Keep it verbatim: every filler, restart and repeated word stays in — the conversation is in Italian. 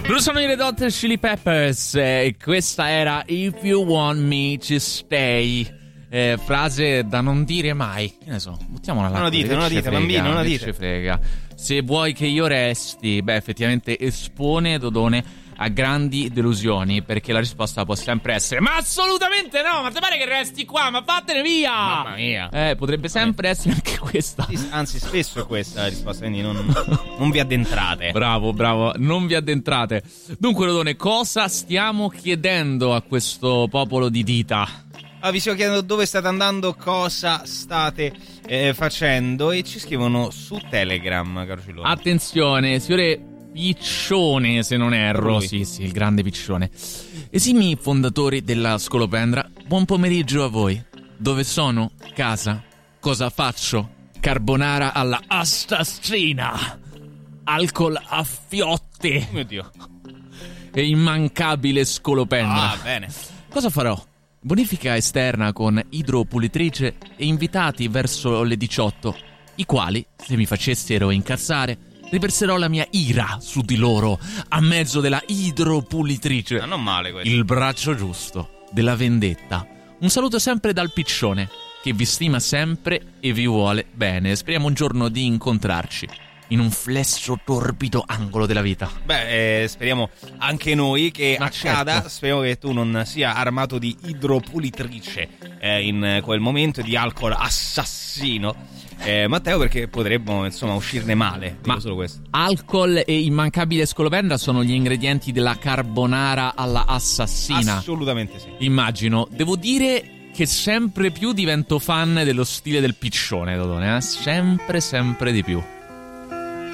Loro sono i Red Hot Chili Peppers e questa era If You Want Me to Stay, eh, frase da non dire mai. Che ne so, buttiamola là. Non la dite, non la dite, bambini, non la dite. Frega. Se vuoi che io resti, beh, effettivamente espone Dodone a grandi delusioni, perché la risposta può sempre essere: ma assolutamente no, ma ti pare che resti qua, ma vattene via. Mamma mia. Eh, potrebbe sempre essere anche questa. Sì, anzi, spesso è questa la risposta, quindi non, non vi addentrate. Bravo, bravo, non vi addentrate. Dunque, Dodone, cosa stiamo chiedendo a questo popolo di dita? Ah, vi stiamo chiedendo dove state andando, cosa state eh, facendo, e ci scrivono su Telegram, caro Cillone. Attenzione, signore Piccione, se non erro. Lui. Sì, sì, il grande Piccione. Esimi fondatori della Scolopendra, buon pomeriggio a voi. Dove sono? Casa. Cosa faccio? Carbonara alla assassina, alcol a fiotte. Oh mio Dio. E immancabile Scolopendra. Ah, bene. Cosa farò? Bonifica esterna con idropulitrice e invitati verso le diciotto, i quali, se mi facessero incazzare, riverserò la mia ira su di loro a mezzo della idropulitrice. Ma non male questo. Il braccio giusto della vendetta. Un saluto sempre dal Piccione, che vi stima sempre e vi vuole bene. Speriamo un giorno di incontrarci in un flesso torbido angolo della vita. Beh, eh, speriamo anche noi che Ma accada. certo. Speriamo che tu non sia armato di idropulitrice eh, in quel momento, di alcol assassino, eh, Matteo, perché potremmo insomma uscirne male. Dico Ma solo questo. alcol e immancabile Scolopendra sono gli ingredienti della carbonara alla assassina. Assolutamente sì. Immagino. Devo dire che sempre più divento fan dello stile del Piccione, Dodone, eh? Sempre, sempre di più.